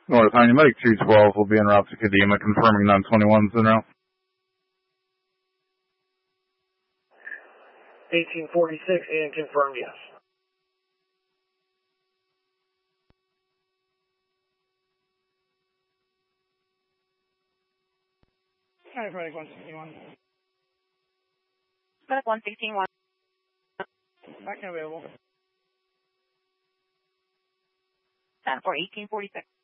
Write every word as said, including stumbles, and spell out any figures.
North Honey Medic two twelve will be en route to Kadima, confirming nine twenty-one's en route. eighteen forty-six and confirmed, yes. Alright, Medic one sixty-one. Medic one sixty-one. Back and available. Stand for eighteen forty-six.